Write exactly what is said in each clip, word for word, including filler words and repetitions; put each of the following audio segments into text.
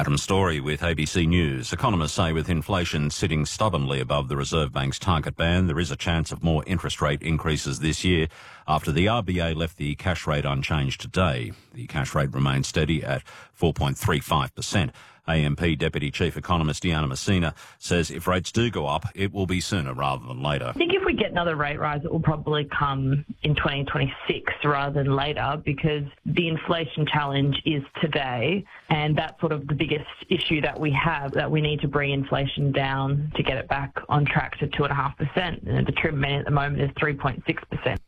Adam Story with A B C News. Economists say with inflation sitting stubbornly above the Reserve Bank's target band, there is a chance of more interest rate increases this year after the R B A left the cash rate unchanged today. The cash rate remains steady at four point three five percent. A M P Deputy Chief Economist Diana Messina says if rates do go up, it will be sooner rather than later. I think if we get another rate rise, it will probably come in twenty twenty-six rather than later, because the inflation challenge is today, and that's sort of the biggest issue that we have, that we need to bring inflation down to get it back on track to two point five percent. And the Trim at the moment is three point six percent.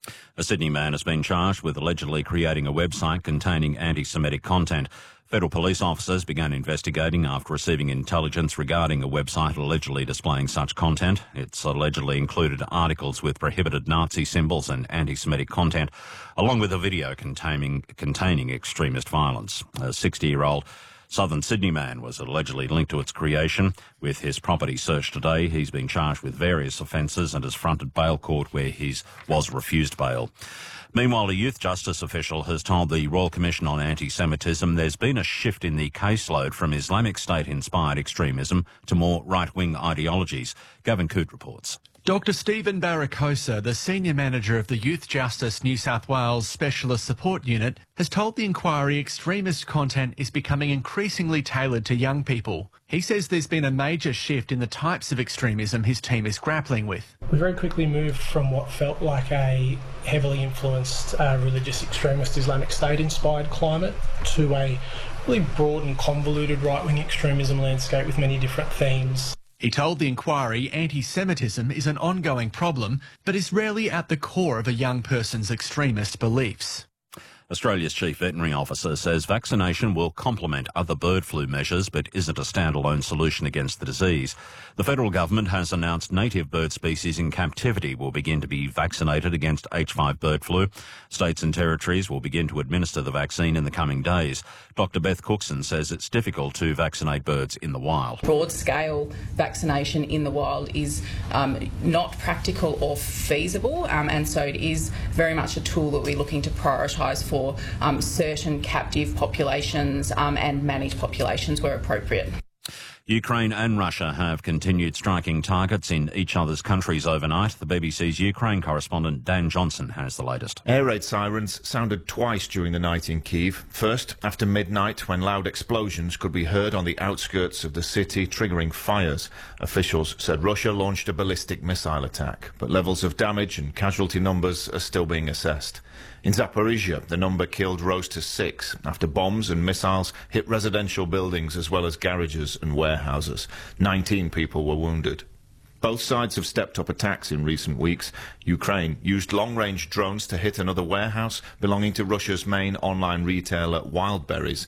A Sydney man has been charged with allegedly creating a website containing anti-Semitic content. Federal police officers began investigating after receiving intelligence regarding a website allegedly displaying such content. It's allegedly included articles with prohibited Nazi symbols and anti-Semitic content, along with a video containing, containing extremist violence. A sixty-year-old Southern Sydney man was allegedly linked to its creation. With his property searched today, he's been charged with various offences and has fronted bail court where he was refused bail. Meanwhile, a youth justice official has told the Royal Commission on Anti-Semitism there's been a shift in the caseload from Islamic State-inspired extremism to more right-wing ideologies. Gavin Coote reports. Doctor Stephen Barracosa, the Senior Manager of the Youth Justice New South Wales Specialist Support Unit, has told the inquiry extremist content is becoming increasingly tailored to young people. He says there's been a major shift in the types of extremism his team is grappling with. We very quickly moved from what felt like a heavily influenced uh, religious extremist Islamic State-inspired climate to a really broad and convoluted right-wing extremism landscape with many different themes. He told the inquiry anti-Semitism is an ongoing problem, but is rarely at the core of a young person's extremist beliefs. Australia's Chief Veterinary Officer says vaccination will complement other bird flu measures but isn't a standalone solution against the disease. The federal government has announced native bird species in captivity will begin to be vaccinated against H five bird flu. States and territories will begin to administer the vaccine in the coming days. Doctor Beth Cookson says it's difficult to vaccinate birds in the wild. Broad-scale vaccination in the wild is um, not practical or feasible, um, and so it is very much a tool that we're looking to prioritise for For um, certain captive populations um, and managed populations where appropriate. Ukraine and Russia have continued striking targets in each other's countries overnight. The B B C's Ukraine correspondent Dan Johnson has the latest. Air raid sirens sounded twice during the night in Kyiv. First, after midnight, when loud explosions could be heard on the outskirts of the city, triggering fires. Officials said Russia launched a ballistic missile attack, but levels of damage and casualty numbers are still being assessed. In Zaporizhia, the number killed rose to six after bombs and missiles hit residential buildings as well as garages and warehouses. Nineteen people were wounded. Both sides have stepped up attacks in recent weeks. Ukraine used long-range drones to hit another warehouse belonging to Russia's main online retailer, Wildberries.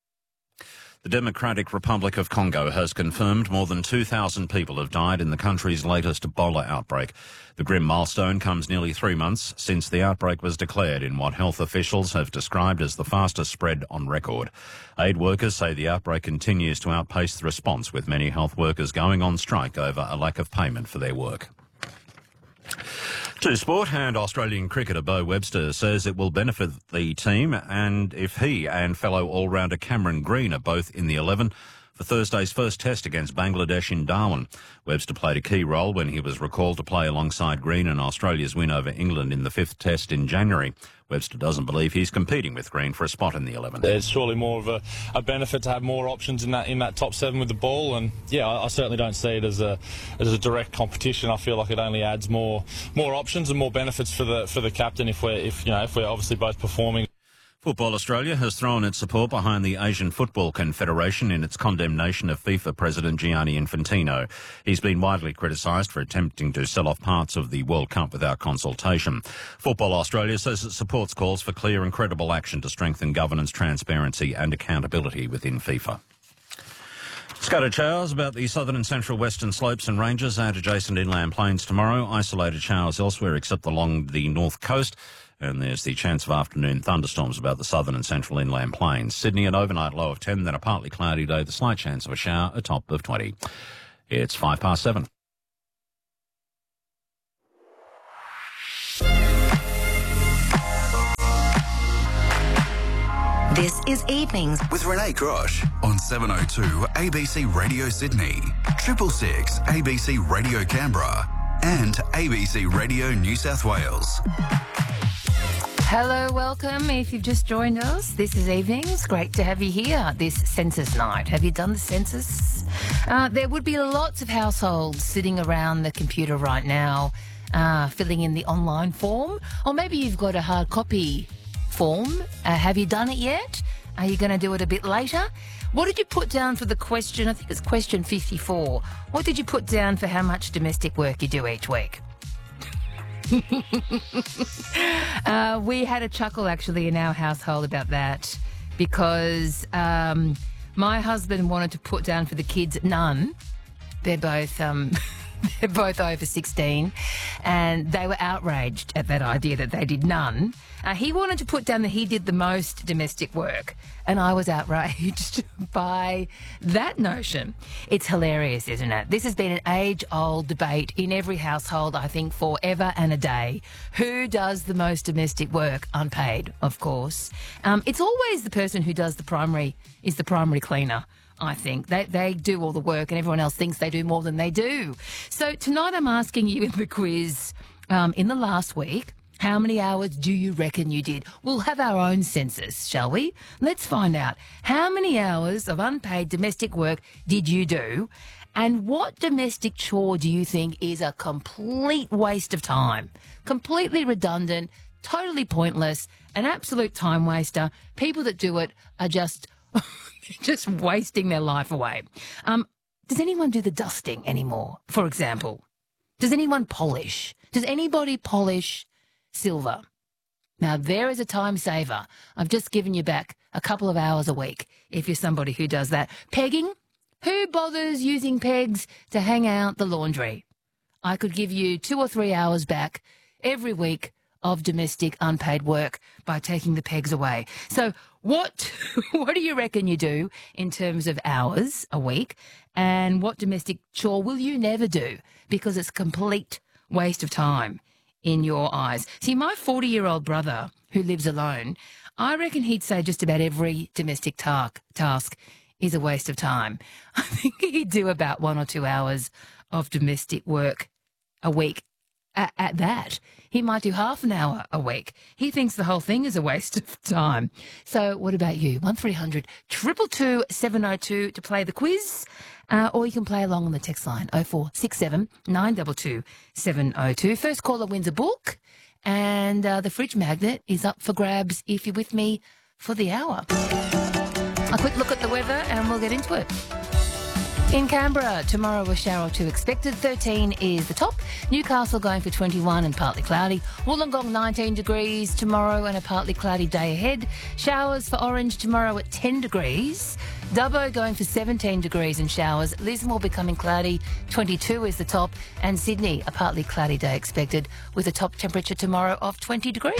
The Democratic Republic of Congo has confirmed more than two thousand people have died in the country's latest Ebola outbreak. The grim milestone comes nearly three months since the outbreak was declared in what health officials have described as the fastest spread on record. Aid workers say the outbreak continues to outpace the response, with many health workers going on strike over a lack of payment for their work. To sport, and Australian cricketer Beau Webster says it will benefit the team and if he and fellow all-rounder Cameron Green are both in the eleven for Thursday's first test against Bangladesh in Darwin. Webster played a key role when he was recalled to play alongside Green in Australia's win over England in the fifth test in January. Webster doesn't believe he's competing with Green for a spot in the eleven. It's surely more of a, a benefit to have more options in that in that top seven with the ball, and yeah, I, I certainly don't see it as a as a direct competition. I feel like it only adds more more options and more benefits for the for the captain if we're if you know if we're obviously both performing. Football Australia has thrown its support behind the Asian Football Confederation in its condemnation of FIFA President Gianni Infantino. He's been widely criticised for attempting to sell off parts of the World Cup without consultation. Football Australia says it supports calls for clear and credible action to strengthen governance, transparency and accountability within FIFA. Scattered showers about the southern and central western slopes and ranges and adjacent inland plains tomorrow. Isolated showers elsewhere except along the north coast. And there's the chance of afternoon thunderstorms about the southern and central inland plains. Sydney, an overnight low of ten, then a partly cloudy day, the slight chance of a shower, a top of twenty. It's five past seven. This is Evenings with Renee Grosh on seven oh two A B C Radio Sydney, triple six A B C Radio Canberra, and A B C Radio New South Wales. Hello, welcome. If you've just joined us, this is Evenings. Great to have you here this census night. Have you done the census? Uh, there would be lots of households sitting around the computer right now, uh, filling in the online form, or maybe you've got a hard copy form. Uh, have you done it yet? Are you going to do it a bit later? What did you put down for the question? I think it's question fifty-four. What did you put down for how much domestic work you do each week? uh, we had a chuckle actually in our household about that because um, my husband wanted to put down for the kids none. They're both um, they're both over sixteen, and they were outraged at that idea that they did none. Uh, he wanted to put down that he did the most domestic work, and I was outraged by that notion. It's hilarious, isn't it? This has been an age-old debate in every household, I think, forever and a day. Who does the most domestic work? Unpaid, of course. Um, it's always the person who does the primary, is the primary cleaner. I think. They they do all the work and everyone else thinks they do more than they do. So tonight I'm asking you in the quiz, um, in the last week, how many hours do you reckon you did? We'll have our own census, shall we? Let's find out. How many hours of unpaid domestic work did you do? And what domestic chore do you think is a complete waste of time? Completely redundant, totally pointless, an absolute time waster. People that do it are just... just wasting their life away. Um, does anyone do the dusting anymore, for example? Does anyone polish? Does anybody polish silver? Now, there is a time saver. I've just given you back a couple of hours a week if you're somebody who does that. Pegging? Who bothers using pegs to hang out the laundry? I could give you two or three hours back every week of domestic unpaid work by taking the pegs away. So what what do you reckon you do in terms of hours a week? And what domestic chore will you never do because it's a complete waste of time in your eyes? See, my forty-year-old brother who lives alone, I reckon he'd say just about every domestic ta- task is a waste of time. I think he'd do about one or two hours of domestic work a week. At, at that, he might do half an hour a week. He thinks the whole thing is a waste of time. So what about you? one three hundred two two two seven oh two to play the quiz, uh, or you can play along on the text line oh four six seven nine two two seven oh two. First caller wins a book, and uh, the fridge magnet is up for grabs if you're with me for the hour. A quick look at the weather and we'll get into it. In Canberra, tomorrow a shower or two expected. thirteen is the top. Newcastle going for twenty-one and partly cloudy. Wollongong nineteen degrees tomorrow and a partly cloudy day ahead. Showers for Orange tomorrow at ten degrees. Dubbo going for seventeen degrees and showers. Lismore becoming cloudy. twenty-two is the top. And Sydney, a partly cloudy day expected with a top temperature tomorrow of twenty degrees.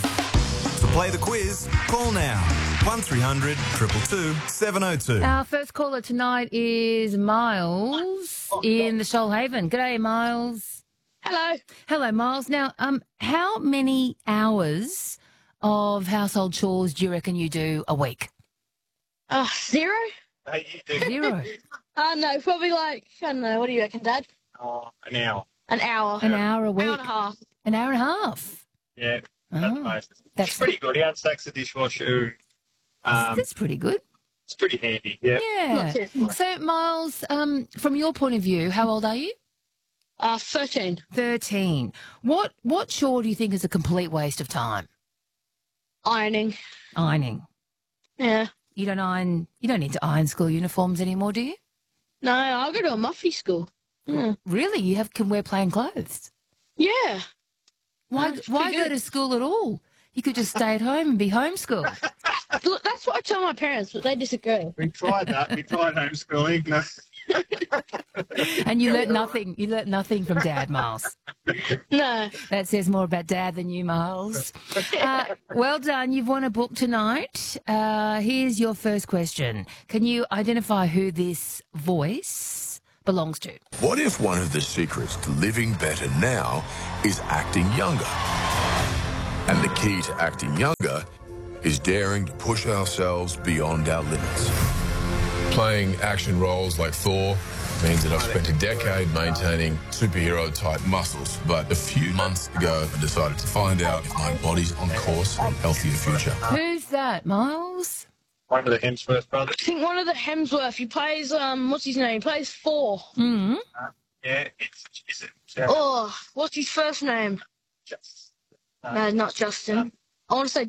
To play the quiz, call now. one three hundred two two two seven oh two. Our first caller tonight is Miles in the Shoalhaven. G'day, Miles. Hello. Hello, Miles. Now, um, how many hours of household chores do you reckon you do a week? Uh, zero? Zero. uh, no, probably like, I don't know, what do you reckon, Dad? Oh, an hour. An hour. An hour a week. Hour and a half. An hour and a half. Yeah, oh, that's most. That's it's pretty good. He unstacks the dishwasher. Um, that's pretty good. It's pretty handy. Yeah. Yeah. So, Miles, um, from your point of view, how old are you? Uh, thirteen. Thirteen. What what chore do you think is a complete waste of time? Ironing. Ironing. Yeah. You don't iron. You don't need to iron school uniforms anymore, do you? No, I'll go to a muffy school. Yeah. Really? You have can wear plain clothes? Yeah. Why why go to school at all? You could just stay at home and be homeschooled. Look, that's what I tell my parents, but they disagree. We tried that. We tried homeschooling. No. And you learnt nothing. You learnt nothing from Dad, Miles. No. That says more about Dad than you, Miles. Uh, well done. You've won a book tonight. Uh, here's your first question. Can you identify who this voice belongs to? What if one of the secrets to living better now is acting younger? And the key to acting younger is daring to push ourselves beyond our limits. Playing action roles like Thor means that I've spent a decade maintaining superhero-type muscles, but a few months ago I decided to find out if my body's on course for a healthier future. Who's that, Miles? One of the Hemsworth brothers. I think one of the Hemsworth. He plays, um, what's his name? He plays Thor. Mm-hmm. Uh, yeah, it's, is it? Yeah. Oh, what's his first name? Just, No, not Justin. I want to say